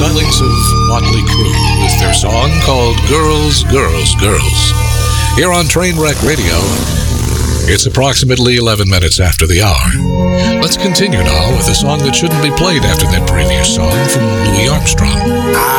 stylings of Motley Crue with their song called Girls, Girls, Girls. Here on Trainwreck Radio, it's approximately 11 minutes after the hour. Let's continue now with a song that shouldn't be played after that previous song from Louis Armstrong.